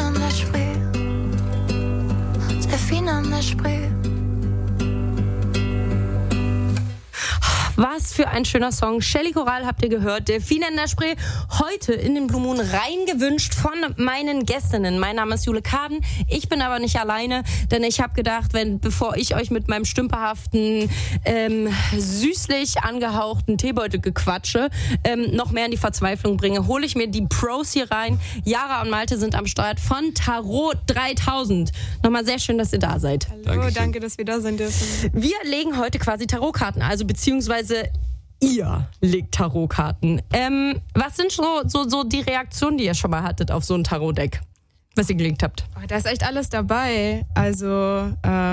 an der Spree. Delfine an der Spree. Was für ein schöner Song. Shelly Coral habt ihr gehört. Delfine in der Spree. Heute in den Blue Moon reingewünscht von meinen Gästinnen. Mein Name ist Jule Kaden. Ich bin aber nicht alleine, denn ich habe gedacht, bevor ich euch mit meinem stümperhaften, süßlich angehauchten Teebeutelgequatsche noch mehr in die Verzweiflung bringe, hole ich mir die Pros hier rein. Yara und Malte sind am Start von Tarot 3000. Nochmal sehr schön, dass ihr da seid. Hallo, danke, dass wir da sein dürfen. Wir legen heute quasi Tarotkarten, also beziehungsweise ihr legt Tarotkarten. Was sind so die Reaktionen, die ihr schon mal hattet auf so ein Tarotdeck, was ihr gelegt habt? Oh, da ist echt alles dabei. Also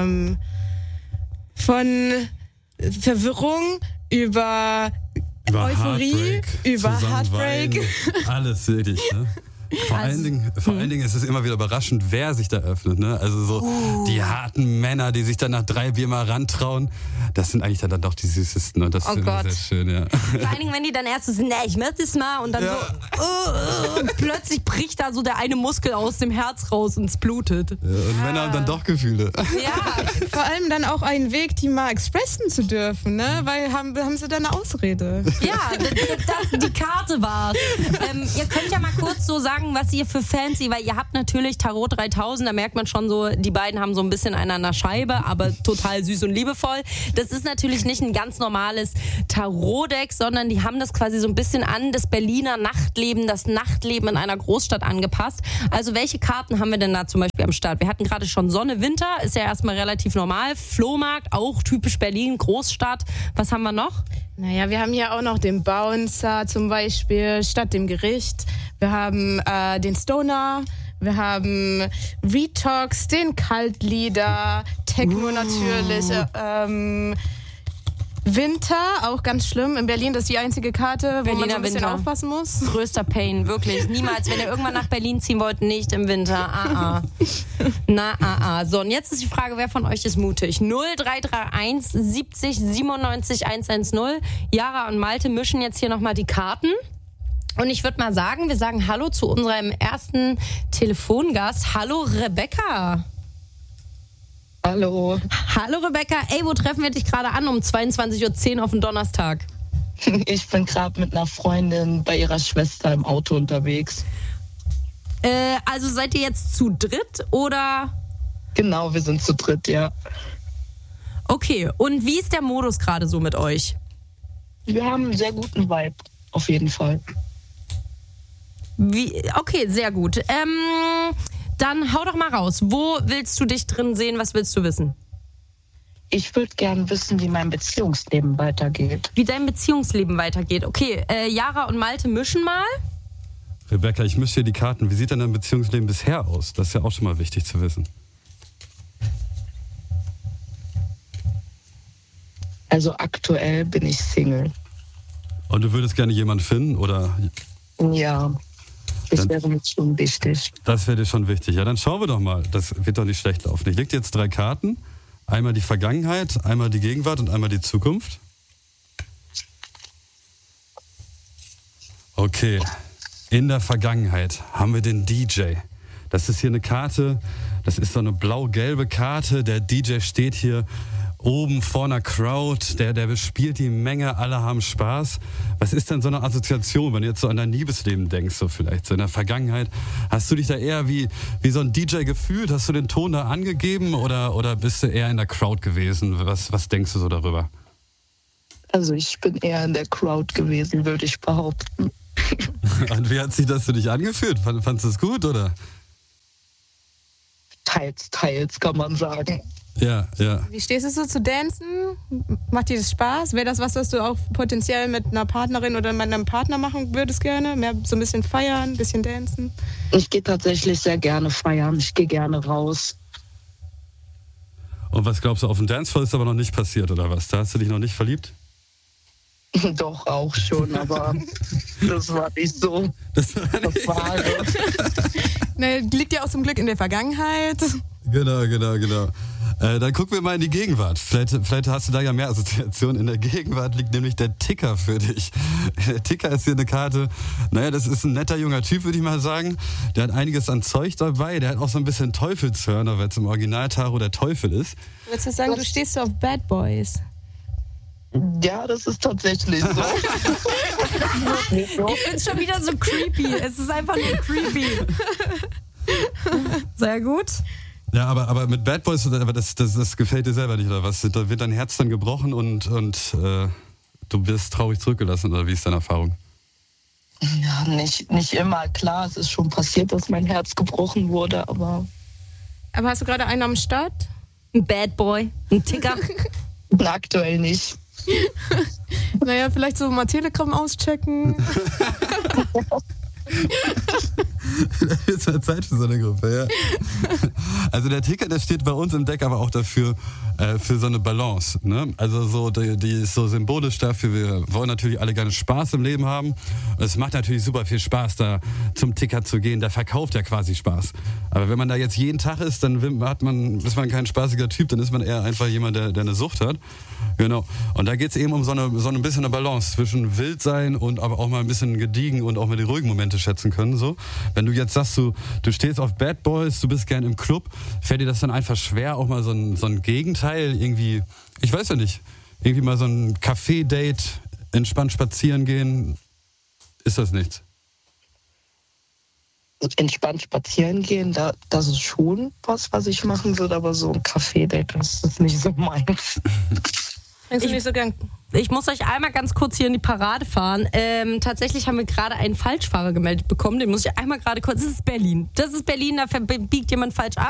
von Verwirrung über Euphorie, über Heartbreak. Alles wirklich, ne? Vor allen Dingen ist es immer wieder überraschend, wer sich da öffnet. Ne? Also so die harten Männer, die sich dann nach 3 Bier mal rantrauen, das sind eigentlich dann doch die süßesten. Und das ist immer sehr schön, ja. Vor allen Dingen, wenn die dann erst so sind, ich möchte es mal und dann und plötzlich bricht da so der eine Muskel aus dem Herz raus und es blutet. Ja, und Männer haben dann doch Gefühle. Ja, vor allem dann auch einen Weg, die mal expressen zu dürfen, ne? Weil haben sie dann eine Ausrede. Ja, die Karte war's. Ihr könnt ja mal kurz so sagen, was ihr für Fancy, weil ihr habt natürlich Tarot 3000, da merkt man schon so, die beiden haben so ein bisschen einen an der Scheibe, aber total süß und liebevoll. Das ist natürlich nicht ein ganz normales Tarot-Deck, sondern die haben das quasi so ein bisschen an das Berliner Nachtleben, das Nachtleben in einer Großstadt angepasst. Also welche Karten haben wir denn da zum Beispiel am Start? Wir hatten gerade schon Sonne, Winter, ist ja erstmal relativ normal. Flohmarkt, auch typisch Berlin, Großstadt. Was haben wir noch? Naja, wir haben hier auch noch den Bouncer zum Beispiel, statt dem Gericht. Wir haben den Stoner, wir haben Retox, den Kaltlieder, Techno natürlich, Winter, auch ganz schlimm. In Berlin, das ist die einzige Karte, wo man so ein bisschen aufpassen muss. Größter Pain, wirklich. Niemals, wenn ihr irgendwann nach Berlin ziehen wollt, nicht im Winter. So, und jetzt ist die Frage, wer von euch ist mutig? 0331 70 97 110. Yara und Malte mischen jetzt hier nochmal die Karten. Und ich würde mal sagen, wir sagen Hallo zu unserem ersten Telefongast. Hallo Rebecca. Hallo. Hallo Rebecca. Ey, wo treffen wir dich gerade an um 22.10 Uhr auf den Donnerstag? Ich bin gerade mit einer Freundin bei ihrer Schwester im Auto unterwegs. Also seid ihr jetzt zu dritt oder? Genau, wir sind zu dritt, ja. Okay, und wie ist der Modus gerade so mit euch? Wir haben einen sehr guten Vibe, auf jeden Fall. Okay, sehr gut. Dann hau doch mal raus. Wo willst du dich drin sehen? Was willst du wissen? Ich würde gern wissen, wie mein Beziehungsleben weitergeht. Wie dein Beziehungsleben weitergeht. Okay, Yara und Malte mischen mal. Rebecca, ich mische hier die Karten. Wie sieht denn dein Beziehungsleben bisher aus? Das ist ja auch schon mal wichtig zu wissen. Also aktuell bin ich Single. Und du würdest gerne jemanden finden, oder? Ja. Das wäre mir schon wichtig. Das wäre dir schon wichtig. Ja, dann schauen wir doch mal. Das wird doch nicht schlecht laufen. Ich leg dir jetzt 3 Karten. Einmal die Vergangenheit, einmal die Gegenwart und einmal die Zukunft. Okay. In der Vergangenheit haben wir den DJ. Das ist hier eine Karte. Das ist so eine blau-gelbe Karte. Der DJ steht hier oben vor einer Crowd, der bespielt die Menge, alle haben Spaß. Was ist denn so eine Assoziation, wenn du jetzt so an dein Liebesleben denkst, so vielleicht, so in der Vergangenheit? Hast du dich da eher wie so ein DJ gefühlt? Hast du den Ton da angegeben oder bist du eher in der Crowd gewesen? Was denkst du so darüber? Also ich bin eher in der Crowd gewesen, würde ich behaupten. Und wie hat sich das für dich angefühlt? Fandest du es gut, oder? Teils, kann man sagen. Ja. Wie stehst du so zu Dancen? Macht dir das Spaß? Wäre das was du auch potenziell mit einer Partnerin oder mit einem Partner machen würdest gerne? Mehr so ein bisschen feiern, ein bisschen dancen? Ich gehe tatsächlich sehr gerne feiern. Ich gehe gerne raus. Und was glaubst du, auf dem Dancefloor ist aber noch nicht passiert, oder was? Da hast du dich noch nicht verliebt? Doch, auch schon, aber das war nicht so. Das war liegt ja auch zum Glück in der Vergangenheit. Genau. Dann gucken wir mal in die Gegenwart. Vielleicht hast du da ja mehr Assoziationen. In der Gegenwart liegt nämlich der Ticker für dich. Der Ticker ist hier eine Karte. Naja, das ist ein netter junger Typ, würde ich mal sagen. Der hat einiges an Zeug dabei. Der hat auch so ein bisschen Teufelshörner, weil es im Original-Tarot der Teufel ist. Würdest du sagen, du stehst so auf Bad Boys? Ja, das ist tatsächlich so. Ich find's schon wieder so creepy. Es ist einfach nur creepy. Sehr gut. Ja, aber mit Bad Boys, aber das gefällt dir selber nicht, oder was? Da wird dein Herz dann gebrochen und du wirst traurig zurückgelassen, oder wie ist deine Erfahrung? Ja, nicht immer. Klar, es ist schon passiert, dass mein Herz gebrochen wurde, aber... Aber hast du gerade einen am Start? Ein Bad Boy, ein Ticker? Aktuell nicht. Naja, vielleicht so mal Telegram auschecken. Da ist mal Zeit für so eine Gruppe, ja. Also der Ticker, der steht bei uns im Deck aber auch dafür, für so eine Balance. Ne? Also so, die ist so symbolisch dafür, wir wollen natürlich alle gerne Spaß im Leben haben. Es macht natürlich super viel Spaß, da zum Ticker zu gehen, der verkauft ja quasi Spaß. Aber wenn man da jetzt jeden Tag ist, dann ist man kein spaßiger Typ, dann ist man eher einfach jemand, der eine Sucht hat. Genau. Und da geht es eben um so ein bisschen eine Balance zwischen wild sein und aber auch mal ein bisschen gediegen und auch mal die ruhigen Momente schätzen können. So. Wenn du jetzt sagst, du stehst auf Bad Boys, du bist gern im Club, fällt dir das dann einfach schwer, auch mal so ein Gegenteil irgendwie, ich weiß ja nicht, irgendwie mal so ein Café-Date, entspannt spazieren gehen, ist das nichts? Entspannt spazieren gehen, das ist schon was ich machen würde, aber so ein Café-Date, das ist nicht so meins. Ich muss euch einmal ganz kurz hier in die Parade fahren. Tatsächlich haben wir gerade einen Falschfahrer gemeldet bekommen. Den muss ich einmal gerade kurz. Das ist Berlin, da biegt jemand falsch ab.